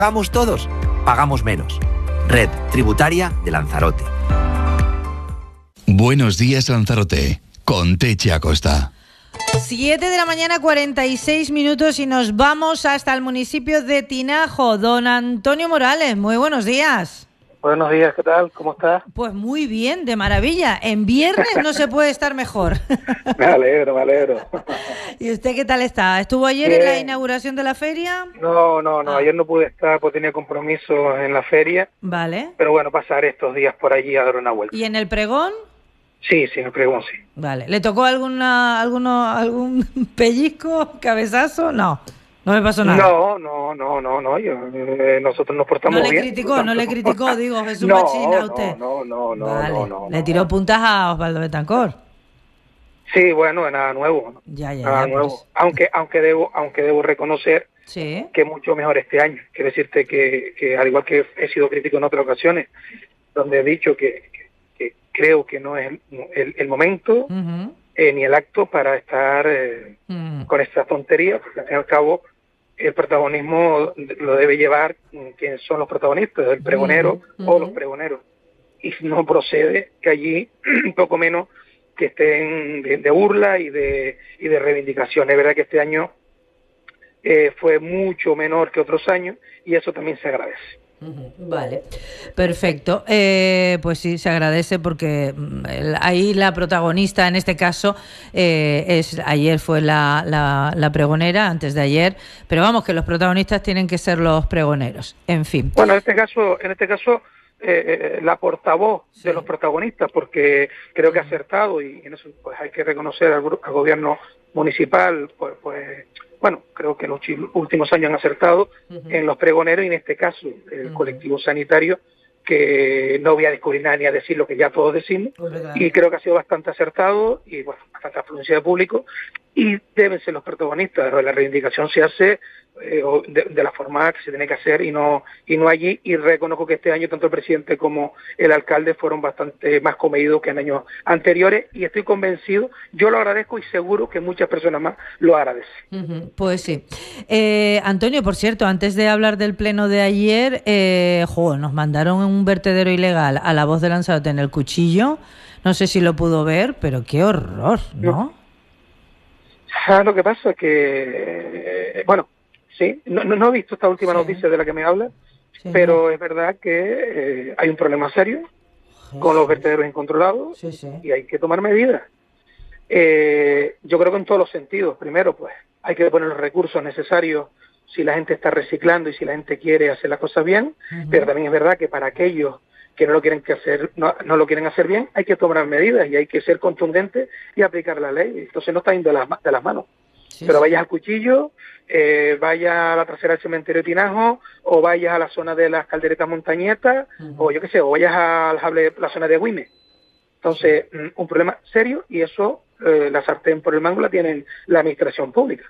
Pagamos todos, pagamos menos. Red Tributaria de Lanzarote. Buenos días, Lanzarote, con Teche Acosta. 7 de la mañana, 46 minutos y nos vamos hasta el municipio de Tinajo. Don Antonio Morales, muy buenos días. Buenos días, ¿qué tal? ¿Cómo estás? Pues muy bien, de maravilla. En viernes no se puede estar mejor. Me alegro. ¿Y usted qué tal está? ¿Estuvo ayer Bien. en la inauguración de la feria? No, ayer no pude estar porque tenía compromisos en la feria. Vale. Pero bueno, pasaré estos días por allí a dar una vuelta. ¿Y en el pregón? Sí, en el pregón, sí. Vale. ¿Le tocó algún pellizco, cabezazo? No me pasó nada. No. Nosotros nos portamos bien. No le criticó, digo, Jesús Machín a usted. No. Le tiró puntas a Osvaldo Betancor. Sí, bueno, nada nuevo. Nada nuevo. Aunque debo reconocer que mucho mejor este año. Quiero decirte que al igual que he sido crítico en otras ocasiones, donde he dicho que creo que no es el momento ni el acto para estar con esta tontería, porque al fin y al cabo el protagonismo lo debe llevar quien son los protagonistas, el pregonero o los pregoneros. Y no procede que allí, un poco menos, que estén de burla y de reivindicación. Es verdad que este año fue mucho menor que otros años y eso también se agradece. Vale, perfecto. Pues sí, se agradece porque ahí la protagonista en este caso ayer fue la pregonera, antes de ayer, pero vamos, que los protagonistas tienen que ser los pregoneros, en fin. Bueno, en este caso la portavoz de los protagonistas, porque creo que ha acertado y en eso pues hay que reconocer al gobierno municipal, pues bueno, creo que los últimos años han acertado en los pregoneros y en este caso el colectivo sanitario, que no voy a descubrir nada ni a decir lo que ya todos decimos, y creo que ha sido bastante acertado y bueno, bastante afluencia de público y deben ser los protagonistas. La reivindicación se hace de la forma que se tiene que hacer y no allí, y reconozco que este año tanto el presidente como el alcalde fueron bastante más comedidos que en años anteriores y estoy convencido, yo lo agradezco y seguro que muchas personas más lo agradecen. Pues sí. Antonio, por cierto, antes de hablar del pleno de ayer, nos mandaron un vertedero ilegal a La Voz de Lanzarote en el Cuchillo, no sé si lo pudo ver, pero qué horror, ¿no? Lo que pasa es que, bueno, sí, no he visto esta última noticia de la que me habla, pero es verdad que hay un problema serio con los vertederos incontrolados y hay que tomar medidas. Yo creo que en todos los sentidos. Primero, pues, hay que poner los recursos necesarios si la gente está reciclando y si la gente quiere hacer las cosas bien, pero también es verdad que para aquellos que no lo quieren hacer bien, hay que tomar medidas y hay que ser contundentes y aplicar la ley. Entonces no está yendo de las manos. Pero vayas al Cuchillo, vayas a la trasera del cementerio de Tinajo, o vayas a la zona de las calderetas montañetas, o yo qué sé, o vayas a la zona de Güime. Entonces, un problema serio, y eso, la sartén por el mango la tiene la administración pública.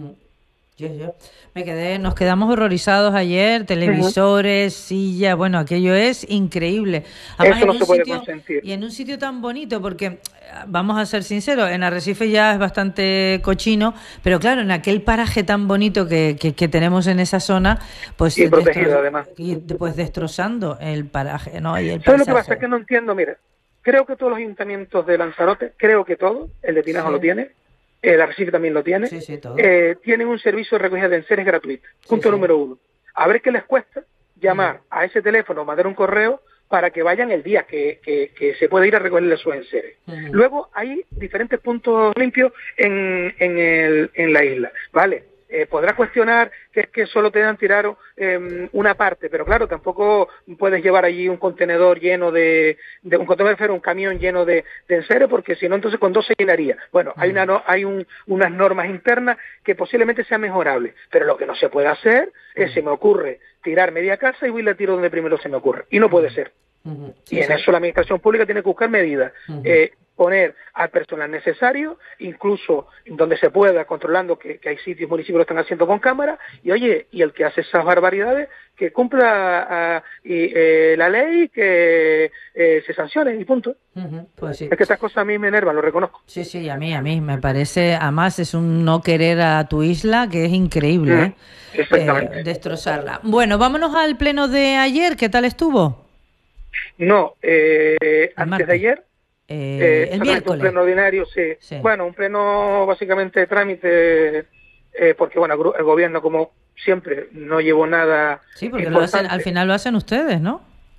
Nos quedamos horrorizados ayer, televisores, sillas, bueno, aquello es increíble. Además, eso no se puede consentir. Y en un sitio tan bonito, porque, vamos a ser sinceros, en Arrecife ya es bastante cochino, pero claro, en aquel paraje tan bonito que tenemos en esa zona, pues... Y protegido, además. Y pues destrozando el paraje, ¿no? Y el ¿Sabes lo que pasa? Es que no entiendo, mira, creo que todos los ayuntamientos de Lanzarote, creo que todos, el de Tinajo lo tiene, el Arrecife también lo tiene, tienen un servicio de recogida de enseres gratuito. Punto número 1. A ver qué les cuesta llamar a ese teléfono o mandar un correo para que vayan el día que se puede ir a recogerle sus enseres. Luego hay diferentes puntos limpios en la isla, ¿vale? Podrás cuestionar que es que solo te dan tirado una parte, pero claro, tampoco puedes llevar allí un contenedor lleno un camión lleno de enseres, porque si no, entonces con dos se llenaría. Bueno, hay unas normas internas que posiblemente sean mejorables, pero lo que no se puede hacer es, se me ocurre, tirar media casa y voy y la tiro donde primero se me ocurre, y no puede ser. Sí, y en eso la administración pública tiene que buscar medidas. Poner al personal necesario, incluso donde se pueda, controlando que hay sitios, municipios lo están haciendo con cámara, y oye, y el que hace esas barbaridades, que cumpla la ley, que se sancione, y punto. Pues sí. Es que estas cosas a mí me enervan, lo reconozco. Sí, a mí me parece, además es un no querer a tu isla que es increíble, Exactamente. destrozarla. Bueno, vámonos al pleno de ayer, ¿qué tal estuvo? No, antes de ayer, el miércoles. un pleno ordinario, sí. Bueno, un pleno básicamente de trámite, porque bueno, el gobierno, como siempre, no llevó nada. Sí, porque al final lo hacen ustedes, ¿no?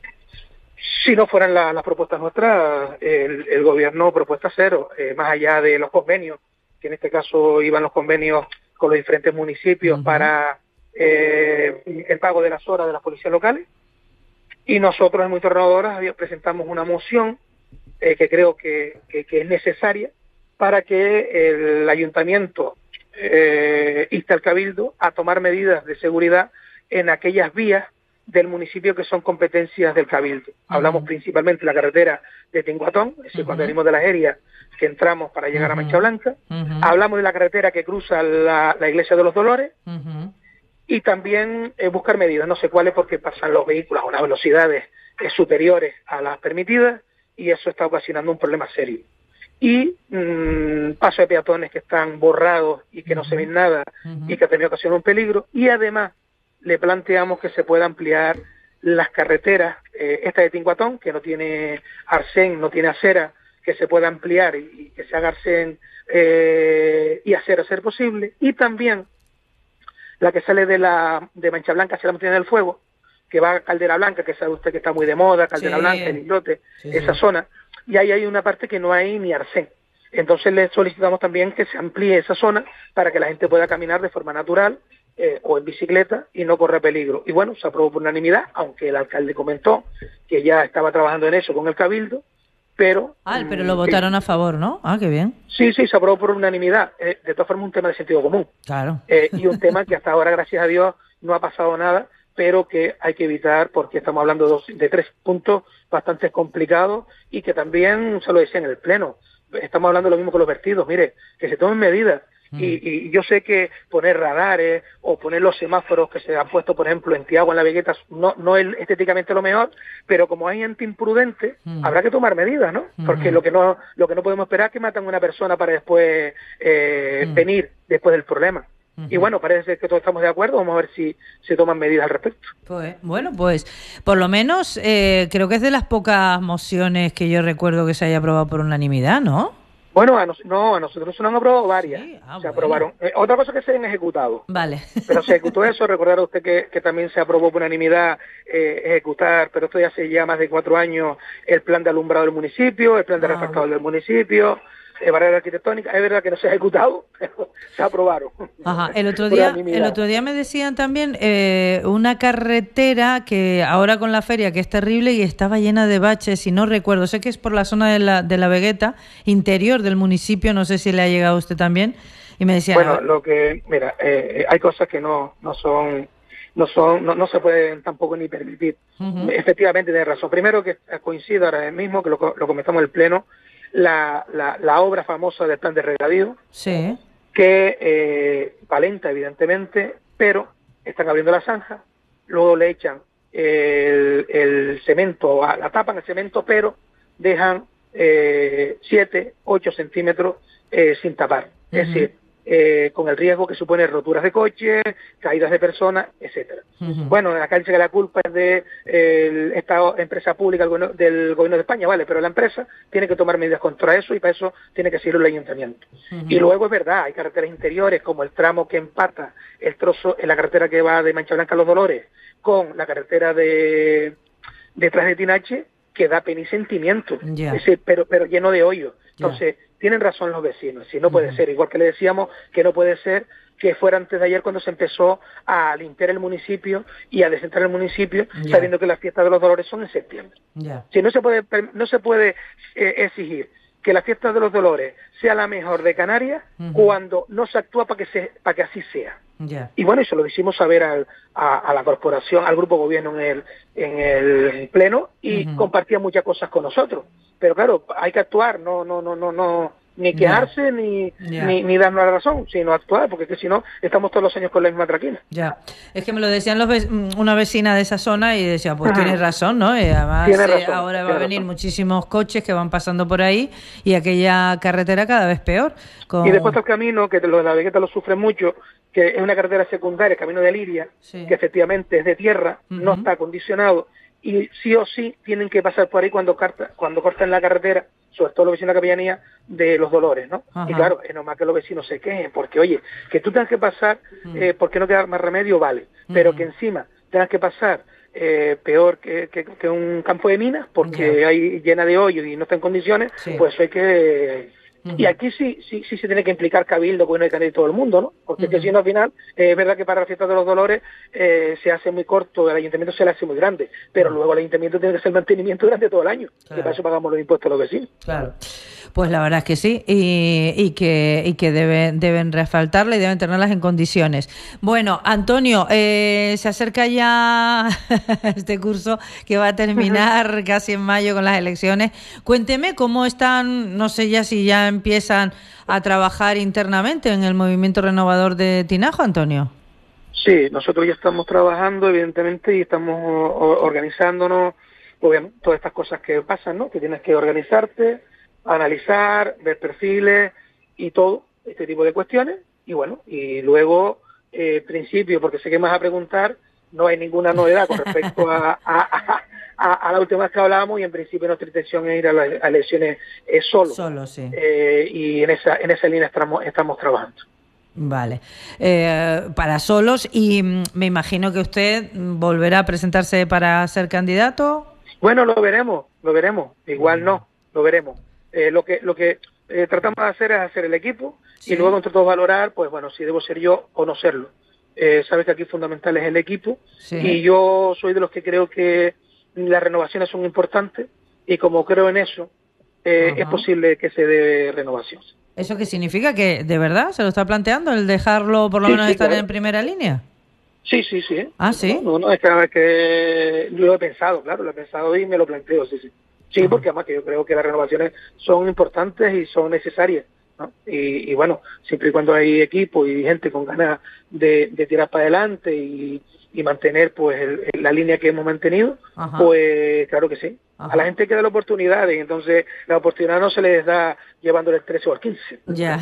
Si no fueran las propuestas nuestras, el gobierno propuesta cero, más allá de los convenios, que en este caso iban los convenios con los diferentes municipios para el pago de las horas de las policías locales. Y nosotros en Multitornadoras presentamos una moción que creo que es necesaria para que el ayuntamiento inste al Cabildo a tomar medidas de seguridad en aquellas vías del municipio que son competencias del Cabildo. Hablamos principalmente de la carretera de Tinguatón, es decir, cuando venimos de las Herias, que entramos para llegar a Mancha Blanca. Hablamos de la carretera que cruza la Iglesia de los Dolores. Y también buscar medidas, no sé cuáles, porque pasan los vehículos a unas velocidades superiores a las permitidas, y eso está ocasionando un problema serio. Y paso de peatones que están borrados y que no se ven nada, y que también ocasiona un peligro. Y además le planteamos que se pueda ampliar las carreteras, esta de Tinguatón, que no tiene arsén, no tiene acera, que se pueda ampliar y que se haga arsén y acera a ser posible. Y también la que sale de Mancha Blanca hacia la Montaña del Fuego, que va a Caldera Blanca, que sabe usted que está muy de moda, Caldera Blanca, el islote, esa zona, y ahí hay una parte que no hay ni arsén. Entonces le solicitamos también que se amplíe esa zona para que la gente pueda caminar de forma natural o en bicicleta y no corra peligro. Y bueno, se aprobó por unanimidad, aunque el alcalde comentó que ya estaba trabajando en eso con el Cabildo, pero lo votaron a favor, ¿no? Qué bien. Sí, se aprobó por unanimidad. De todas formas, un tema de sentido común. Claro. Y un tema que hasta ahora, gracias a Dios, no ha pasado nada, pero que hay que evitar porque estamos hablando de 3 puntos bastante complicados y que también, se lo decía en el Pleno, estamos hablando lo mismo con los vertidos. Mire, que se tomen medidas. Y yo sé que poner radares o poner los semáforos que se han puesto, por ejemplo, en Tiago, en La Vegueta, no es estéticamente lo mejor, pero como hay gente imprudente, habrá que tomar medidas, ¿no? Porque lo que no podemos esperar es que maten a una persona para después venir después del problema. Y bueno, parece que todos estamos de acuerdo. Vamos a ver si se toman medidas al respecto. Pues por lo menos creo que es de las pocas mociones que yo recuerdo que se haya aprobado por unanimidad, ¿no? Bueno, a nosotros se nos han aprobado varias. Sí, Se aprobaron. Otra cosa que se han ejecutado. Vale. Pero se ejecutó eso. Recordará usted que también se aprobó por unanimidad ejecutar, pero esto ya hace ya más de 4 años, el plan de alumbrado del municipio, el plan de refractador del municipio, barrera arquitectónica. Es verdad que no se ha ejecutado, pero se aprobaron. El otro día me decían también una carretera que ahora con la feria, que es terrible y estaba llena de baches, y no recuerdo, sé que es por la zona de la Vegueta, interior del municipio, no sé si le ha llegado a usted también, y me decían... Bueno, hay cosas que no se pueden tampoco ni permitir. Efectivamente, tiene razón. Primero, que coincido ahora mismo, que lo comentamos en el Pleno, la obra famosa del plan de regadío, que palenta evidentemente, pero están abriendo la zanja, luego le echan el cemento, la tapan el cemento, pero dejan 7, 8 centímetros sin tapar. Es decir, con el riesgo que supone roturas de coches, caídas de personas, etcétera. Bueno, acá dice que la culpa es de esta empresa pública del gobierno de España, vale, pero la empresa tiene que tomar medidas contra eso y para eso tiene que seguir el ayuntamiento. Y luego es verdad, hay carreteras interiores como el tramo que empata el trozo en la carretera que va de Mancha Blanca a Los Dolores con la carretera detrás de Tinache, que da pena y sentimiento, es decir, pero lleno de hoyos. Entonces, tienen razón los vecinos, si no puede ser, igual que le decíamos que no puede ser que fuera antes de ayer cuando se empezó a limpiar el municipio y a descentrar el municipio, sabiendo que las fiestas de los Dolores son en septiembre. Si no se puede exigir que la fiesta de los Dolores sea la mejor de Canarias cuando no se actúa para que así sea. Ya. Y bueno, eso lo hicimos saber a la corporación, al grupo gobierno en el pleno, y compartían muchas cosas con nosotros. Pero claro, hay que actuar, no ni quejarse ni darnos la razón, sino actuar, porque es que si no estamos todos los años con la misma traquina. Ya, es que me lo decían una vecina de esa zona y decía, pues tienes razón, ¿no? Y además ahora va a venir muchísimos coches que van pasando por ahí y aquella carretera cada vez peor. Y después el camino, que lo de la Vegeta lo sufre mucho, que es una carretera secundaria, el camino de Liria, que efectivamente es de tierra, no está acondicionado, y sí o sí tienen que pasar por ahí cuando cortan la carretera, sobre todo los vecinos de la capellanía de los Dolores, ¿no? Y claro, es normal que los vecinos se quejen, porque oye, que tú tengas que pasar, porque no queda más remedio, vale, pero que encima tengas que pasar peor que un campo de minas, porque hay llena de hoyos y no está en condiciones, pues eso hay que... Y aquí sí se tiene que implicar Cabildo, Gobierno de Canarias y todo el mundo, ¿no? Porque que si no, al final, es verdad que para la fiesta de los Dolores se hace muy corto, el ayuntamiento se le hace muy grande, pero luego el ayuntamiento tiene que hacer mantenimiento durante todo el año, y para eso pagamos los impuestos a los vecinos. Claro, pues la verdad es que sí, y que deben reasfaltarla y deben tenerlas en condiciones. Bueno, Antonio, se acerca ya este curso que va a terminar casi en mayo con las elecciones. Cuénteme cómo están, no sé ya si ya empiezan a trabajar internamente en el movimiento renovador de Tinajo, Antonio. Sí, nosotros ya estamos trabajando, evidentemente, y estamos organizándonos, obviamente, todas estas cosas que pasan, ¿no? Que tienes que organizarte, analizar, ver perfiles y todo este tipo de cuestiones. Y bueno, y luego, principio, porque sé que me vas a preguntar, no hay ninguna novedad con respecto a la última vez que hablábamos, y en principio nuestra intención es ir a las elecciones solo. Solo, sí. Y en esa línea estamos trabajando. Vale. Para solos, y me imagino que usted volverá a presentarse para ser candidato. Bueno, lo veremos. Igual no, lo veremos. Lo que tratamos de hacer es hacer el equipo, y luego entre todos valorar, pues bueno, si debo ser yo o no serlo. Sabes que aquí fundamental es el equipo, y yo soy de los que creo que las renovaciones son importantes, y como creo en eso, es posible que se dé renovación. ¿Eso qué significa? ¿Que de verdad se lo está planteando el dejarlo por lo menos estar en primera línea? Sí. ¿Ah, sí? No, es que lo he pensado, claro, lo he pensado y me lo planteo, sí. Sí, porque además que yo creo que las renovaciones son importantes y son necesarias, ¿no? Y bueno, siempre y cuando hay equipo y gente con ganas de tirar para adelante y mantener pues la línea que hemos mantenido, pues claro que sí. A la gente hay que dar oportunidades, y entonces la oportunidad no se les da llevándole el 13 o el 15. Ya.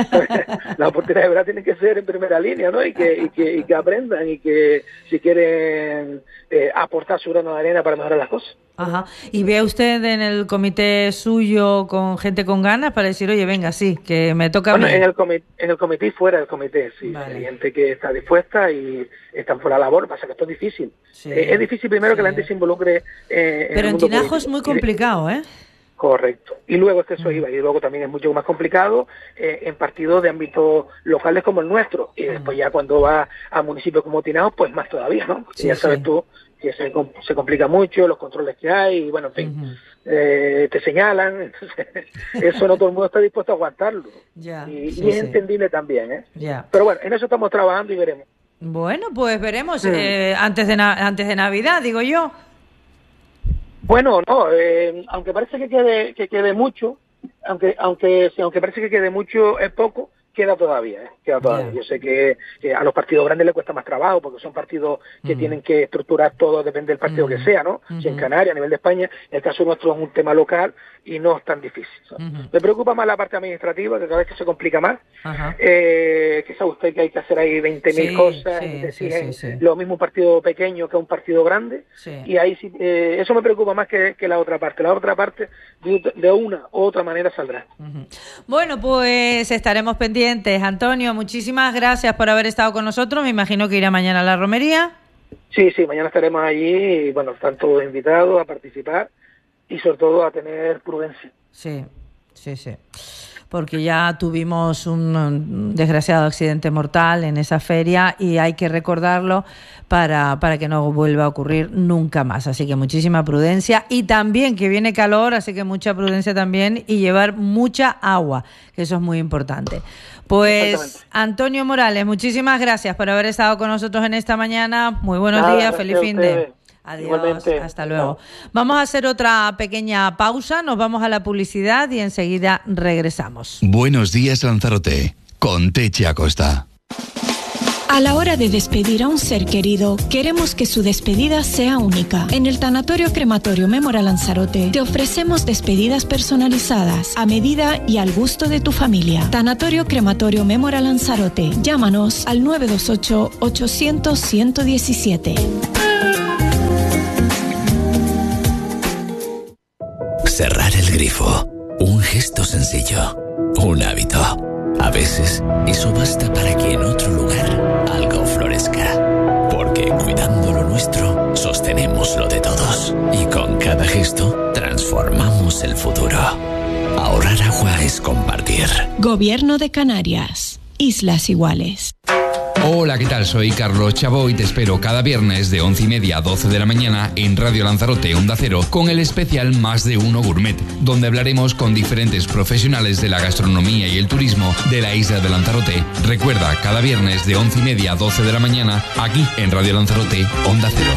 La oportunidad de verdad tiene que ser en primera línea, ¿no? Y que aprendan, y que si quieren aportar su grano de arena para mejorar las cosas. Ajá. ¿Y ve usted en el comité suyo con gente con ganas para decir, oye, venga, sí, que me toca a mí? En el comité y fuera del comité, sí. Vale. Hay gente que está dispuesta y están por la labor, pasa que esto es difícil. Sí, es difícil primero que la gente se involucre pero en Tinajo es muy complicado, ¿eh? Correcto. Y luego es que eso iba, y luego también es mucho más complicado en partidos de ámbitos locales como el nuestro, y después ya cuando va a municipios como Tinajo, pues más todavía, ¿no? Porque ya sabes tú que se complica mucho, los controles que hay, y bueno, en fin, te señalan, entonces eso no todo el mundo está dispuesto a aguantarlo. Y es entendible también, ¿eh? Pero bueno, en eso estamos trabajando y veremos. Bueno, pues veremos, antes de Navidad, digo yo. Bueno, no, aunque parece que quede mucho, aunque parece que quede mucho, es poco, queda todavía. Yo sé que a los partidos grandes les cuesta más trabajo, porque son partidos que tienen que estructurar todo, depende del partido que sea, ¿no? Si en Canarias, a nivel de España, el caso nuestro es un tema local y no es tan difícil. Me preocupa más la parte administrativa, que cada vez que se complica más, que sabe usted que hay que hacer ahí 20.000 cosas, lo mismo un partido pequeño que un partido grande, y ahí sí, eso me preocupa más que la otra parte. La otra parte, de una u otra manera, saldrá. Bueno, pues estaremos pendientes. Antonio, muchísimas gracias por haber estado con nosotros. Me imagino que irá mañana a la romería. Sí, mañana estaremos allí, y bueno, están todos invitados a participar y sobre todo a tener prudencia. Sí. porque ya tuvimos un desgraciado accidente mortal en esa feria y hay que recordarlo para que no vuelva a ocurrir nunca más. Así que muchísima prudencia, y también que viene calor, así que mucha prudencia también, y llevar mucha agua, que eso es muy importante. Pues Antonio Morales, muchísimas gracias por haber estado con nosotros en esta mañana. Muy buenos días, feliz fin de... Adiós, igualmente. Hasta luego. Vamos a hacer otra pequeña pausa, nos vamos a la publicidad y enseguida regresamos. Buenos días, Lanzarote, con Techi Acosta. A la hora de despedir a un ser querido, queremos que su despedida sea única. En el Tanatorio Crematorio Memorial Lanzarote te ofrecemos despedidas personalizadas, a medida y al gusto de tu familia. Tanatorio Crematorio Memorial Lanzarote. Llámanos al 928-800-117. Cerrar el grifo. Un gesto sencillo. Un hábito. A veces, eso basta para que en otro lugar algo florezca. Porque cuidando lo nuestro, sostenemos lo de todos. Y con cada gesto, transformamos el futuro. Ahorrar agua es compartir. Gobierno de Canarias. Islas Iguales. Hola, ¿qué tal? Soy Carlos Chabó y te espero cada viernes de 11:30 a 12 de la mañana en Radio Lanzarote, Onda Cero, con el especial Más de Uno Gourmet, donde hablaremos con diferentes profesionales de la gastronomía y el turismo de la isla de Lanzarote. Recuerda, cada viernes de 11:30 a 12 de la mañana, aquí en Radio Lanzarote, Onda Cero.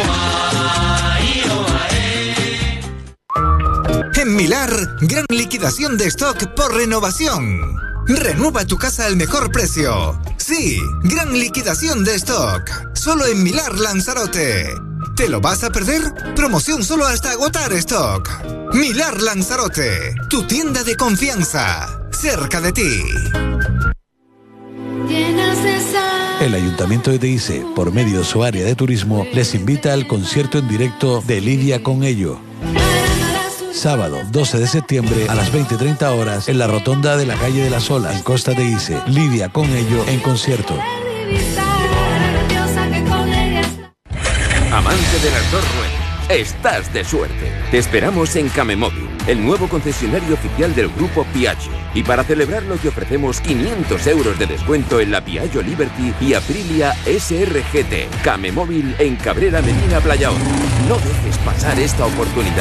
En Milar, gran liquidación de stock por renovación. Renueva tu casa al mejor precio. Sí, gran liquidación de stock. Solo en Milar Lanzarote. ¿Te lo vas a perder? Promoción solo hasta agotar stock. Milar Lanzarote, tu tienda de confianza, cerca de ti. El Ayuntamiento de Teide, por medio de su área de turismo, les invita al concierto en directo de Lidia con Ello. Sábado 12 de septiembre a las 20:30 horas en la rotonda de la calle de las Olas, en Costa Teide. Lidia con Ello en concierto. Amante de las dos ruedas, estás de suerte. Te esperamos en Camemóvil, el nuevo concesionario oficial del grupo Piaggio. Y para celebrarlo te ofrecemos 500 euros de descuento en la Piaggio Liberty y Aprilia SRGT. Camemóvil en Cabrera Medina Playaón. No dejes pasar esta oportunidad.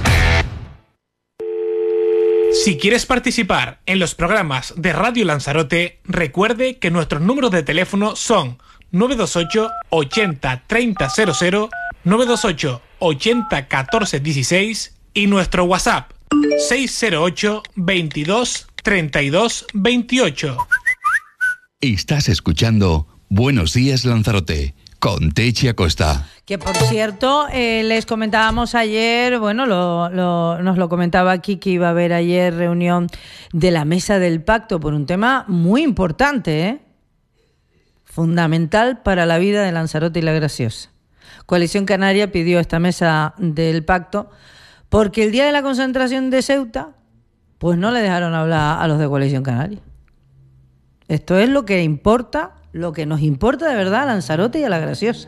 Si quieres participar en los programas de Radio Lanzarote, recuerde que nuestros números de teléfono son 928 80 30 00, 928 80 14 16 y nuestro WhatsApp 608 22 32 28. Estás escuchando Buenos días, Lanzarote, con Techi Acosta. Que por cierto, les comentábamos ayer, bueno, nos lo comentaba aquí, que iba a haber ayer reunión de la Mesa del Pacto por un tema muy importante, fundamental para la vida de Lanzarote y La Graciosa. Coalición Canaria pidió esta Mesa del Pacto porque el día de la concentración de Ceuta, pues no le dejaron hablar a los de Coalición Canaria. Esto es lo que importa, lo que nos importa de verdad a Lanzarote y a La Graciosa.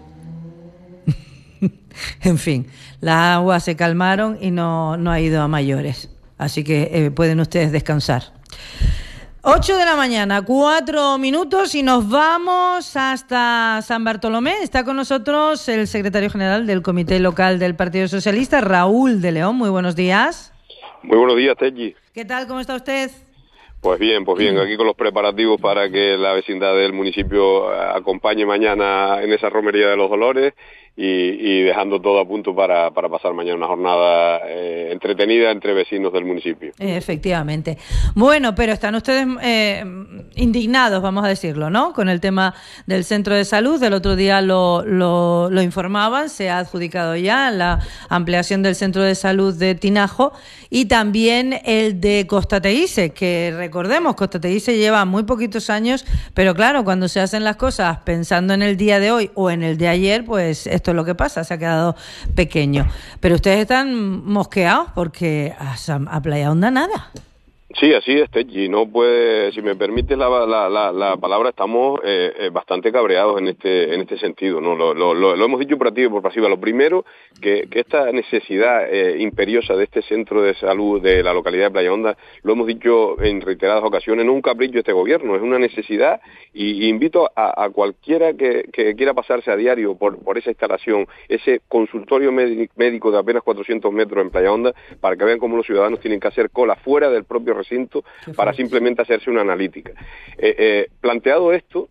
En fin, las aguas se calmaron y no ha ido a mayores. Así que pueden ustedes descansar. 8 de la mañana, 4 minutos, y nos vamos hasta San Bartolomé. Está con nosotros el secretario general del Comité Local del Partido Socialista, Raúl de León. Muy buenos días. Muy buenos días, Techi. ¿Qué tal? ¿Cómo está usted? Pues bien, aquí con los preparativos para que la vecindad del municipio acompañe mañana en esa romería de los Dolores y dejando todo a punto para pasar mañana una jornada entretenida entre vecinos del municipio. Efectivamente. Bueno, pero están ustedes indignados, vamos a decirlo, ¿no? Con el tema del centro de salud. El otro día lo informaban, se ha adjudicado ya la ampliación del centro de salud de Tinajo y también el de Costa Teide, que recordemos, Costa Teide lleva muy poquitos años, pero claro, cuando se hacen las cosas pensando en el día de hoy o en el de ayer, pues esto es lo que pasa, se ha quedado pequeño. Pero ustedes están mosqueados porque a Playa Honda nada. Sí, así es, Techi. No puede, si me permite la palabra, estamos bastante cabreados en este sentido, ¿no? Lo hemos dicho por activa y por pasiva. Lo primero, que esta necesidad imperiosa de este centro de salud de la localidad de Playa Honda, lo hemos dicho en reiteradas ocasiones, no es un capricho de este gobierno, es una necesidad, y invito a cualquiera que quiera pasarse a diario por esa instalación, ese consultorio médico de apenas 400 metros en Playa Honda, para que vean cómo los ciudadanos tienen que hacer cola fuera del propio recinto para simplemente hacerse una analítica. Planteado esto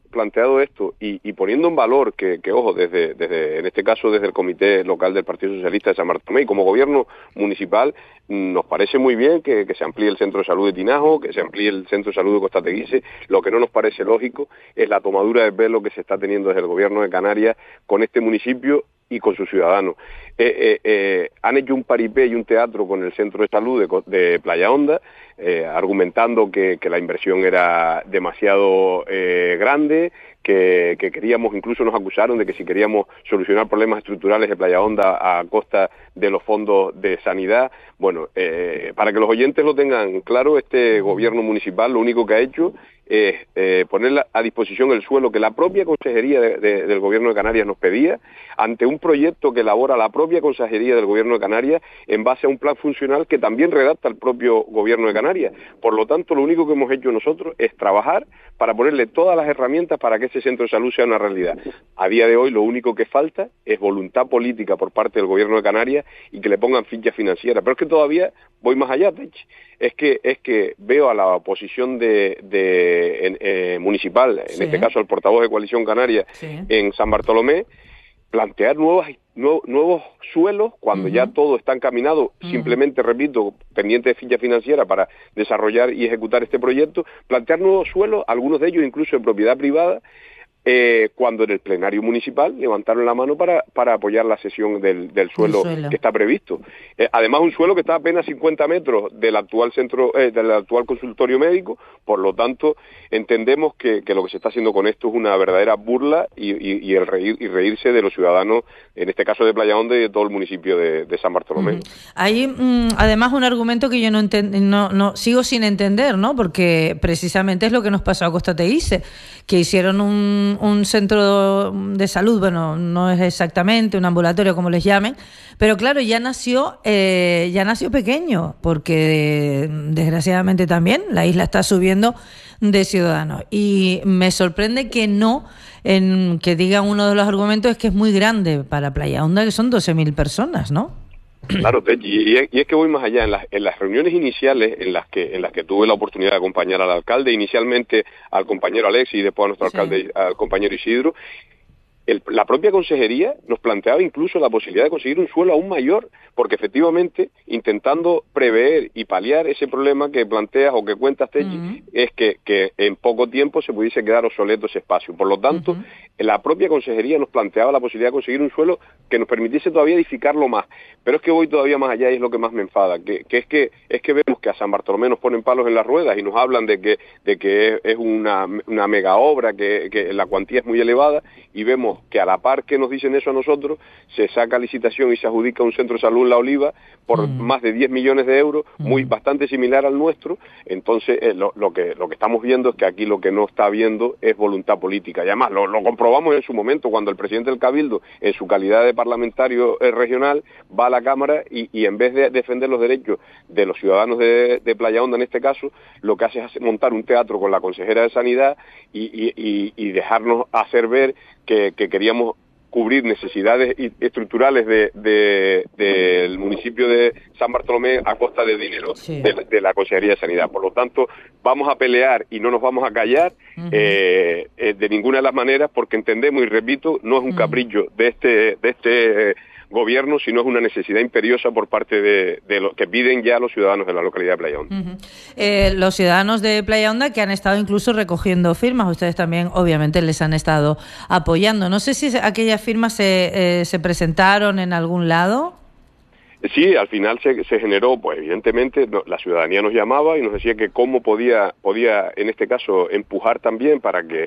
y poniendo en valor que ojo, desde en este caso desde el Comité Local del Partido Socialista de San Bartolomé y como gobierno municipal, nos parece muy bien que se amplíe el centro de salud de Tinajo, que se amplíe el centro de salud de Costa Teguise. Lo que no nos parece lógico es la tomadura de pelo que se está teniendo desde el gobierno de Canarias con este municipio y con sus ciudadanos. Han hecho un paripé y un teatro con el centro de salud de Playa Honda, argumentando que la inversión era demasiado grande, que queríamos, incluso nos acusaron de que si queríamos solucionar problemas estructurales de Playa Honda a costa de los fondos de sanidad. Bueno, para que los oyentes lo tengan claro, este gobierno municipal lo único que ha hecho es poner a disposición el suelo que la propia Consejería del Gobierno de Canarias nos pedía, ante un proyecto que elabora la propia Consejería del Gobierno de Canarias en base a un plan funcional que también redacta el propio Gobierno de Canarias. Por lo tanto, lo único que hemos hecho nosotros es trabajar para ponerle todas las herramientas para que ese centro de salud sea una realidad. A día de hoy lo único que falta es voluntad política por parte del Gobierno de Canarias y que le pongan ficha financiera. Pero es que todavía voy más allá, Tech. Es que veo a la oposición municipal, en este caso al portavoz de Coalición Canaria en San Bartolomé, plantear nuevos suelos cuando ya todo está encaminado, simplemente, repito, pendiente de ficha financiera para desarrollar y ejecutar este proyecto, plantear nuevos suelos, algunos de ellos incluso de propiedad privada, cuando en el plenario municipal levantaron la mano para apoyar la cesión del suelo que está previsto. Además, un suelo que está a apenas 50 metros del actual del actual consultorio médico. Por lo tanto, entendemos que lo que se está haciendo con esto es una verdadera burla y reírse de los ciudadanos, en este caso de Playa Honda y de todo el municipio de San Bartolomé. Hay además un argumento que yo no sigo sin entender, ¿no? Porque precisamente es lo que nos pasó a Costa Teguise, que hicieron un centro de salud, bueno, no es exactamente un ambulatorio como les llamen, pero claro, ya nació pequeño, porque desgraciadamente también la isla está subiendo de ciudadanos. Y me sorprende que que digan uno de los argumentos es que es muy grande para Playa Honda, que son 12.000 personas, ¿no? Claro, y es que voy más allá. En las reuniones iniciales en las que tuve la oportunidad de acompañar al alcalde, inicialmente al compañero Alexis y después a nuestro alcalde, al compañero Isidro, la propia consejería nos planteaba incluso la posibilidad de conseguir un suelo aún mayor, porque efectivamente, intentando prever y paliar ese problema que planteas o que cuentas, Techi, es que en poco tiempo se pudiese quedar obsoleto ese espacio. Por lo tanto, la propia consejería nos planteaba la posibilidad de conseguir un suelo que nos permitiese todavía edificarlo más. Pero es que voy todavía más allá y es lo que más me enfada, que es que vemos que a San Bartolomé nos ponen palos en las ruedas y nos hablan de que es una mega obra, que la cuantía es muy elevada, y vemos que a la par que nos dicen eso a nosotros, se saca licitación y se adjudica un centro de salud en La Oliva por más de 10 millones de euros, bastante similar al nuestro. Entonces, lo que estamos viendo es que aquí lo que no está habiendo es voluntad política. Y además, lo comprobamos en su momento, cuando el presidente del Cabildo, en su calidad de parlamentario regional, va a la Cámara y en vez de defender los derechos de los ciudadanos de Playa Honda, en este caso, lo que hace es montar un teatro con la consejera de Sanidad y dejarnos hacer ver que queríamos cubrir necesidades estructurales del municipio de San Bartolomé a costa de dinero de la Consejería de Sanidad. Por lo tanto, vamos a pelear y no nos vamos a callar de ninguna de las maneras, porque entendemos, y repito, no es un capricho de este gobierno, sino es una necesidad imperiosa por parte de lo que piden ya los ciudadanos de la localidad de Playa Honda. Los ciudadanos de Playa Honda, que han estado incluso recogiendo firmas, ustedes también obviamente les han estado apoyando. No sé si aquellas firmas se presentaron en algún lado. Sí, al final se generó, pues evidentemente la ciudadanía nos llamaba y nos decía que cómo podía en este caso empujar también para que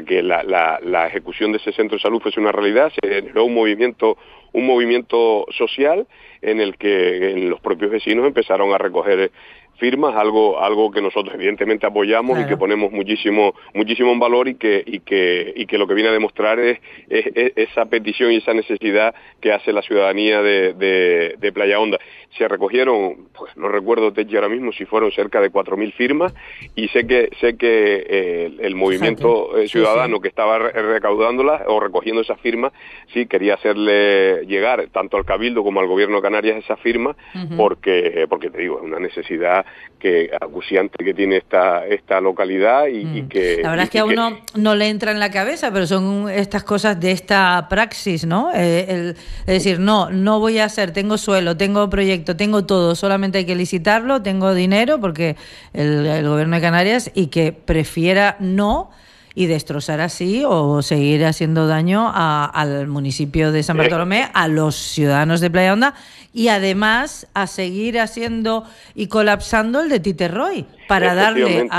la ejecución de ese centro de salud fuese una realidad. Se generó un movimiento social en el que los propios vecinos empezaron a recoger firmas, algo que nosotros evidentemente apoyamos, claro, y que ponemos muchísimo en valor, y que lo que viene a demostrar es esa petición y esa necesidad que hace la ciudadanía de Playa Honda. Se recogieron, pues no recuerdo, Techi, ahora mismo si fueron cerca de 4.000 firmas, y sé que el movimiento ciudadano que estaba recaudándolas o recogiendo esas firmas, sí quería hacerle llegar tanto al Cabildo como al Gobierno de Canarias esa firma, porque te digo, es una necesidad acuciante que tiene esta localidad y que... La verdad es que a uno no le entra en la cabeza, pero son estas cosas de esta praxis, ¿no? Es decir, no voy a hacer, tengo suelo, tengo proyecto, tengo todo, solamente hay que licitarlo, tengo dinero, porque el Gobierno de Canarias, y que prefiera no, y destrozar así o seguir haciendo daño al municipio de San Bartolomé, a los ciudadanos de Playa Honda, y además a seguir haciendo y colapsando el de Titerroy, para darle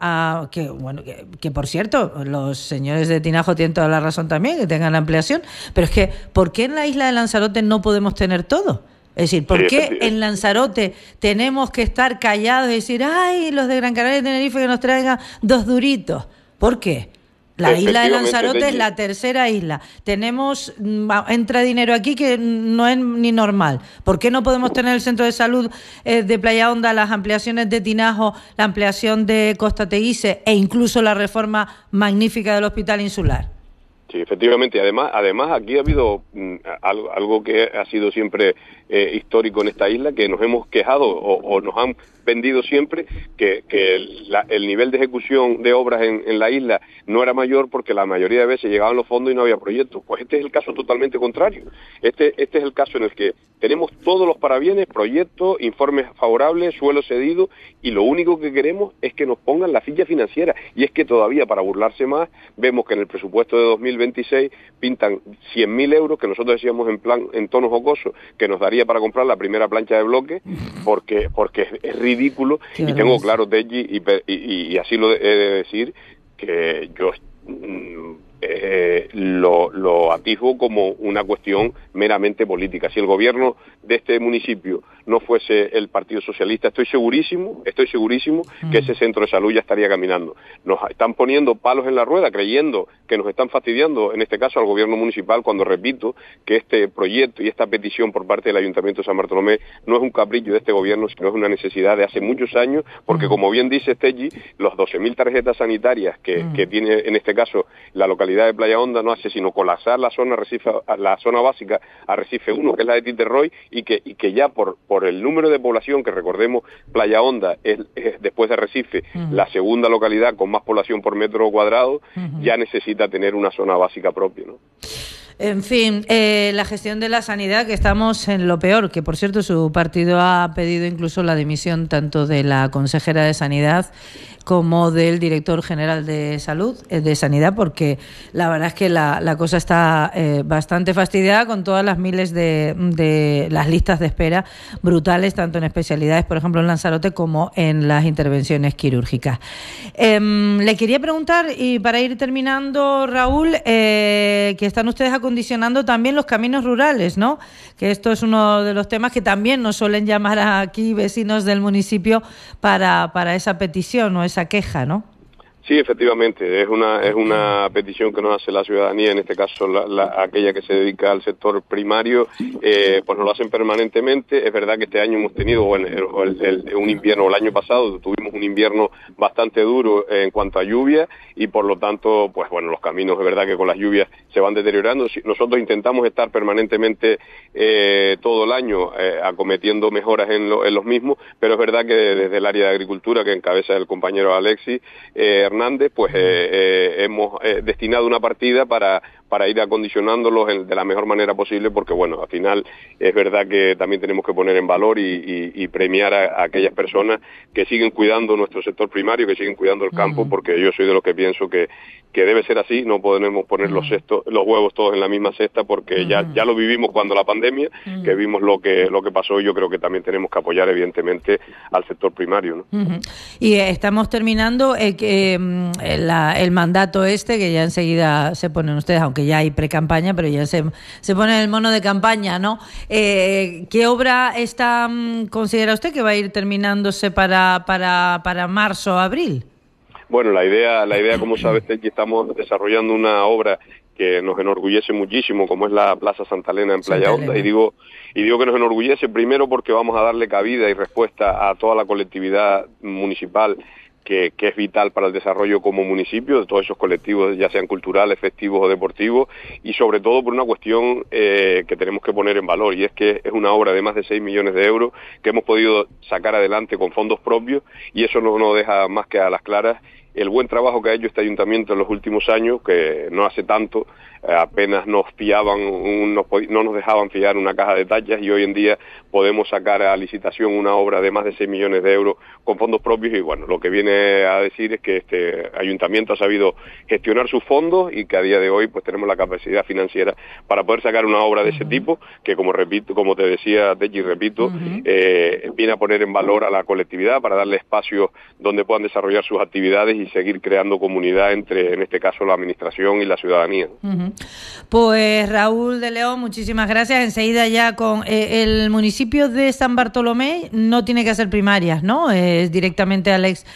que por cierto, los señores de Tinajo tienen toda la razón también, que tengan la ampliación, pero es que ¿por qué en la isla de Lanzarote no podemos tener todo? Es decir, ¿por qué en Lanzarote tenemos que estar callados y decir, ay, los de Gran Canaria y Tenerife que nos traigan 2 duritos? ¿Por qué? La isla de Lanzarote es la tercera isla. Entra dinero aquí que no es ni normal. ¿Por qué no podemos tener el centro de salud de Playa Honda, las ampliaciones de Tinajo, la ampliación de Costa Teguise e incluso la reforma magnífica del Hospital Insular? Sí, efectivamente. Además aquí ha habido algo que ha sido siempre histórico en esta isla, que nos hemos quejado o nos han vendido siempre que el nivel de ejecución de obras en la isla no era mayor, porque la mayoría de veces llegaban los fondos y no había proyectos. Pues este es el caso totalmente contrario. Este es el caso en el que tenemos todos los parabienes, proyectos, informes favorables, suelo cedido, y lo único que queremos es que nos pongan la ficha financiera. Y es que todavía, para burlarse más, vemos que en el presupuesto de 2026 pintan 100.000 euros, que nosotros decíamos en tono jocoso, que nos daría para comprar la primera plancha de bloque, porque es ridículo. Y tengo claro, Teji, y así lo he de decir, que yo lo atisbo como una cuestión meramente política. Si el gobierno de este municipio no fuese el Partido Socialista, estoy segurísimo que ese centro de salud ya estaría caminando. Nos están poniendo palos en la rueda, creyendo que nos están fastidiando, en este caso al gobierno municipal, cuando repito que este proyecto y esta petición por parte del Ayuntamiento de San Bartolomé no es un capricho de este gobierno, sino es una necesidad de hace muchos años, porque como bien dice Teji, los 12.000 tarjetas sanitarias que tiene en este caso la localidad de Playa Honda no hace sino colapsar la zona básica Arrecife 1, que es la de Titerroy, y que ya por el número de población, que recordemos, Playa Honda es después de Arrecife la segunda localidad con más población por metro cuadrado, ya necesita tener una zona básica propia, ¿no? En fin, la gestión de la sanidad, que estamos en lo peor, que por cierto su partido ha pedido incluso la dimisión tanto de la consejera de Sanidad como del director general de Salud, de Sanidad, porque la verdad es que la cosa está bastante fastidiada, con todas las miles de las listas de espera brutales, tanto en especialidades, por ejemplo en Lanzarote, como en las intervenciones quirúrgicas. Le quería preguntar, y para ir terminando, Raúl, que están ustedes acondicionando también los caminos rurales, ¿no? Que esto es uno de los temas que también nos suelen llamar aquí vecinos del municipio para esa petición o esa queja, ¿no? Sí, efectivamente, es una petición que nos hace la ciudadanía, en este caso aquella que se dedica al sector primario, pues nos lo hacen permanentemente. Es verdad que este año hemos tenido un invierno, el año pasado tuvimos un invierno bastante duro en cuanto a lluvia, y por lo tanto, pues bueno, los caminos es verdad que con las lluvias se van deteriorando. Nosotros intentamos estar permanentemente todo el año acometiendo mejoras en los mismos, pero es verdad que desde el área de agricultura, que encabeza el compañero Alexis Hernández, pues hemos destinado una partida para ir acondicionándolos de la mejor manera posible, porque bueno, al final es verdad que también tenemos que poner en valor y premiar a aquellas personas que siguen cuidando nuestro sector primario, que siguen cuidando el campo, porque yo soy de los que pienso que debe ser así. No podemos poner los huevos todos en la misma cesta, porque ya lo vivimos cuando la pandemia, que vimos lo que pasó, y yo creo que también tenemos que apoyar evidentemente al sector primario, ¿no? Y estamos terminando el mandato que ya enseguida se ponen ustedes, aunque aunque ya hay pre-campaña, pero ya se pone el mono de campaña, ¿no? ¿Qué obra considera usted que va a ir terminándose para marzo o abril? Bueno, la idea, como sabes, que estamos desarrollando una obra que nos enorgullece muchísimo, como es la Plaza Santa Elena en Playa Honda, y digo que nos enorgullece primero porque vamos a darle cabida y respuesta a toda la colectividad municipal que es vital para el desarrollo como municipio, de todos esos colectivos, ya sean culturales, festivos o deportivos, y sobre todo por una cuestión que tenemos que poner en valor, y es que es una obra de más de 6 millones de euros que hemos podido sacar adelante con fondos propios, y eso no nos deja más que a las claras el buen trabajo que ha hecho este ayuntamiento en los últimos años, que no hace tanto apenas nos fiaban, no nos dejaban fiar una caja de tachas, y hoy en día podemos sacar a licitación una obra de más de 6 millones de euros con fondos propios. Y bueno, lo que viene a decir es que este ayuntamiento ha sabido gestionar sus fondos y que a día de hoy pues tenemos la capacidad financiera para poder sacar una obra de ese tipo, que como te decía Techi, repito, viene a poner en valor a la colectividad para darle espacios donde puedan desarrollar sus actividades y seguir creando comunidad entre, en este caso, la administración y la ciudadanía. Pues Raúl de León, muchísimas gracias. Enseguida ya con el municipio de San Bartolomé no tiene que hacer primarias, ¿no? Es directamente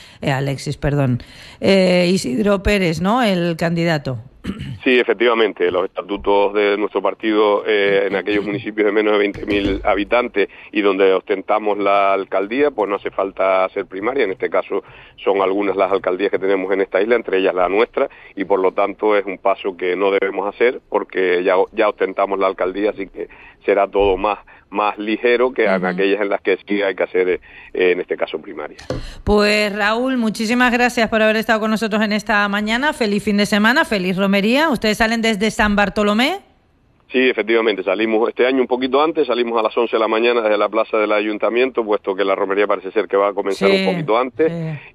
Isidro Pérez, ¿no? El candidato. Sí, efectivamente, los estatutos de nuestro partido en aquellos municipios de menos de 20.000 habitantes y donde ostentamos la alcaldía, pues no hace falta hacer primaria. En este caso son algunas las alcaldías que tenemos en esta isla, entre ellas la nuestra, y por lo tanto es un paso que no debemos hacer porque ya ostentamos la alcaldía, así que será todo más ligero que en aquellas en las que sí hay que hacer, en este caso, primaria. Pues Raúl, muchísimas gracias por haber estado con nosotros en esta mañana. Feliz fin de semana, feliz romería. ¿Ustedes salen desde San Bartolomé? Sí, efectivamente, salimos este año un poquito antes, salimos a las 11 de la mañana desde la plaza del ayuntamiento, puesto que la romería parece ser que va a comenzar un poquito antes.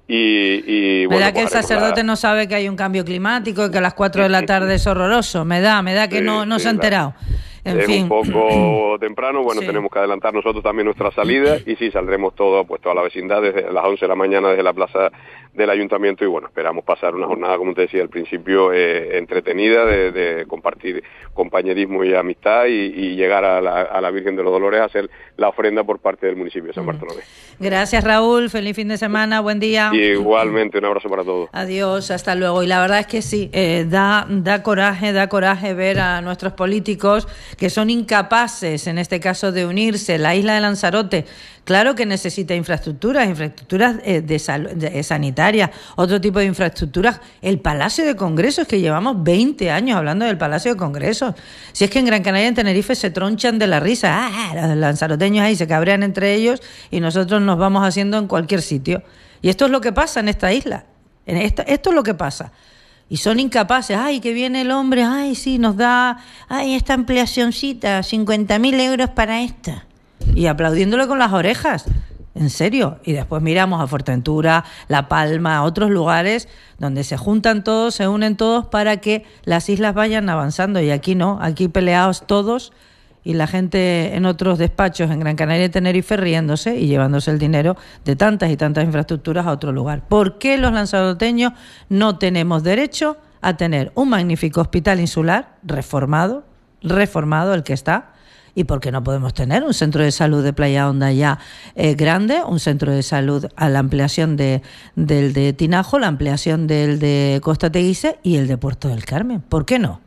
Y bueno, ¿verdad que el sacerdote no sabe que hay un cambio climático y que a las 4 de la tarde es horroroso? Me da que no se ha enterado. Es un poco temprano, tenemos que adelantar nosotros también nuestra salida, y sí, saldremos toda la vecindad desde las 11 de la mañana desde la plaza del ayuntamiento, y bueno, esperamos pasar una jornada, como te decía al principio, entretenida, de compartir compañerismo y amistad, y llegar a la Virgen de los Dolores a hacer la ofrenda por parte del municipio de San Bartolomé. Gracias, Raúl, feliz fin de semana, buen día. Igualmente, un abrazo para todos. Adiós, hasta luego. Y la verdad es que sí, da coraje ver a nuestros políticos que son incapaces, en este caso, de unirse. La isla de Lanzarote, claro que necesita infraestructuras de sanitarias, otro tipo de infraestructuras. El Palacio de Congresos, que llevamos 20 años hablando del Palacio de Congresos. Si es que en Gran Canaria y en Tenerife se tronchan de la risa. Los lanzaroteños ahí se cabrean entre ellos y nosotros nos vamos haciendo en cualquier sitio. Y esto es lo que pasa en esta isla. Esto es lo que pasa. Y son incapaces. Ay, que viene el hombre, ay, sí, nos da, ay, esta ampliacioncita, 50.000 euros para esta. Y aplaudiéndole con las orejas. En serio. Y después miramos a Fuerteventura, La Palma, a otros lugares donde se juntan todos, se unen todos para que las islas vayan avanzando. Y aquí no, aquí peleados todos y la gente en otros despachos en Gran Canaria y Tenerife riéndose y llevándose el dinero de tantas y tantas infraestructuras a otro lugar. ¿Por qué los lanzaroteños no tenemos derecho a tener un magnífico hospital insular reformado el que está? ¿Y por qué no podemos tener un centro de salud de Playa Honda ya grande, un centro de salud a la ampliación del de Tinajo, la ampliación del de Costa Teguise y el de Puerto del Carmen? ¿Por qué no?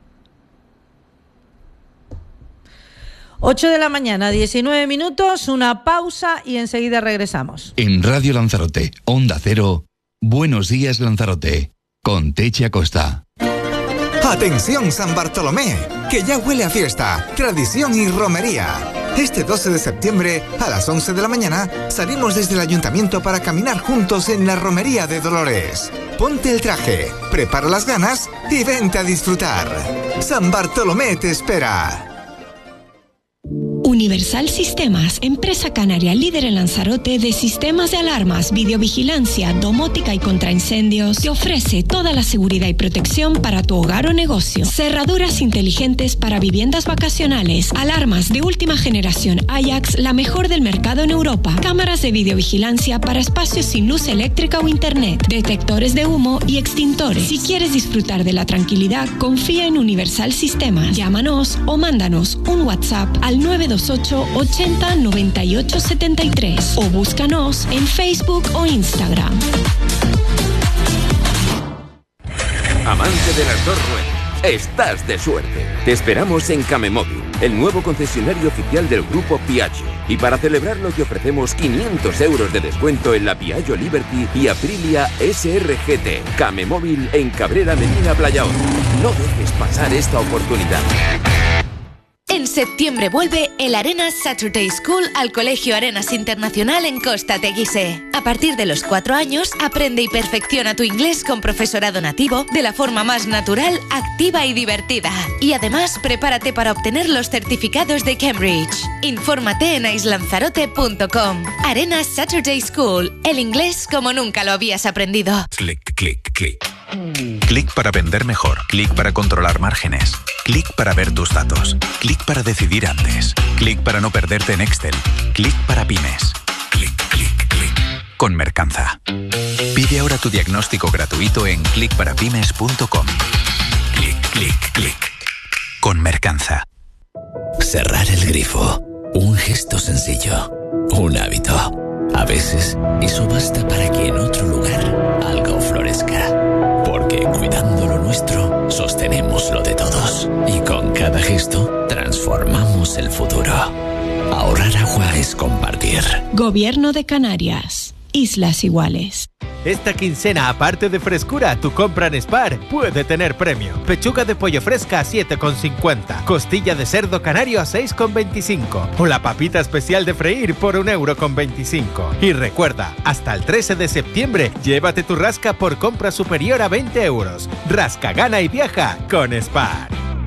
8 de la mañana, 19 minutos, una pausa y enseguida regresamos. En Radio Lanzarote, Onda Cero, Buenos Días Lanzarote, con Techi Acosta. Atención San Bartolomé, que ya huele a fiesta, tradición y romería. Este 12 de septiembre, a las 11 de la mañana, salimos desde el ayuntamiento para caminar juntos en la romería de Dolores. Ponte el traje, prepara las ganas y vente a disfrutar. San Bartolomé te espera. Universal Sistemas, empresa canaria líder en Lanzarote de sistemas de alarmas, videovigilancia, domótica y contraincendios, te ofrece toda la seguridad y protección para tu hogar o negocio. Cerraduras inteligentes para viviendas vacacionales, alarmas de última generación Ajax, la mejor del mercado en Europa, cámaras de videovigilancia para espacios sin luz eléctrica o internet, detectores de humo y extintores. Si quieres disfrutar de la tranquilidad, confía en Universal Sistemas. Llámanos o mándanos un WhatsApp al 928 80 98 73 o búscanos en Facebook o Instagram. Amante de las dos ruedas, estás de suerte. Te esperamos en Camemóvil, el nuevo concesionario oficial del grupo Piaggio. Y para celebrarlo te ofrecemos 500 euros de descuento en la Piaggio Liberty y Aprilia SRGT. Camemóvil en Cabrera Medina Playa Honda. No dejes pasar esta oportunidad. En septiembre vuelve el Arenas Saturday School al Colegio Arenas Internacional en Costa Teguise. A partir de los 4 años, aprende y perfecciona tu inglés con profesorado nativo de la forma más natural, activa y divertida. Y además, prepárate para obtener los certificados de Cambridge. Infórmate en aislanzarote.com. Arenas Saturday School, el inglés como nunca lo habías aprendido. Clic, clic, clic. Clic para vender mejor. Clic para controlar márgenes. Clic para ver tus datos. Clic para decidir antes. Clic para no perderte en Excel. Clic para pymes. Clic, clic, clic. Con Mercanza. Pide ahora tu diagnóstico gratuito en clicparapymes.com. Clic, clic, clic. Con Mercanza. Cerrar el grifo. Un gesto sencillo. Un hábito. A veces, eso basta para que en otro lugar algo florezca. Porque cuidando lo nuestro, sostenemos lo de todos. Y con cada gesto, transformamos el futuro. Ahorrar agua es compartir. Gobierno de Canarias. Islas Iguales. Esta quincena, aparte de frescura, tu compra en Spar puede tener premio. Pechuga de pollo fresca a 7,50. Costilla de cerdo canario a 6,25. O la papita especial de freír por 1,25 €. Y recuerda, hasta el 13 de septiembre, llévate tu rasca por compra superior a 20 €. Rasca, gana y viaja con Spar.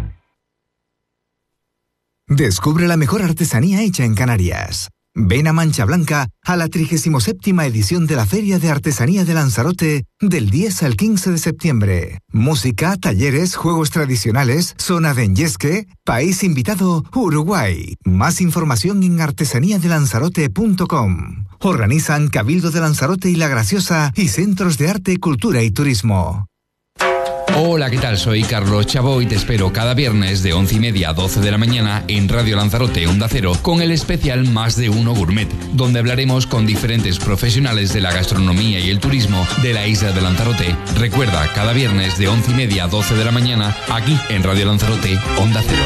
Descubre la mejor artesanía hecha en Canarias. Ven a Mancha Blanca a la 37ª edición de la Feria de Artesanía de Lanzarote del 10 al 15 de septiembre. Música, talleres, juegos tradicionales, zona de enyesque, país invitado, Uruguay. Más información en artesaniadelanzarote.com. Organizan Cabildo de Lanzarote y La Graciosa y Centros de Arte, Cultura y Turismo. Hola, ¿qué tal? Soy Carlos Chabó y te espero cada viernes de 11:30 a 12 de la mañana en Radio Lanzarote Onda Cero con el especial Más de Uno Gourmet, donde hablaremos con diferentes profesionales de la gastronomía y el turismo de la isla de Lanzarote. Recuerda, cada viernes de 11:30 a 12 de la mañana aquí en Radio Lanzarote Onda Cero.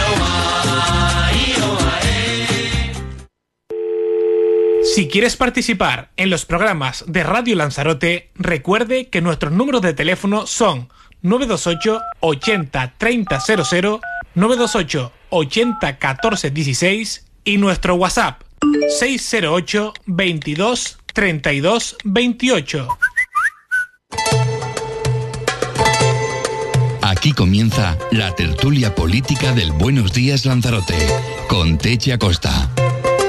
Si quieres participar en los programas de Radio Lanzarote, recuerde que nuestros números de teléfono son 928 80 30 00, 928 80 14 16 y nuestro WhatsApp 608 22 32 28. Aquí comienza la tertulia política del Buenos Días Lanzarote con Techi Acosta.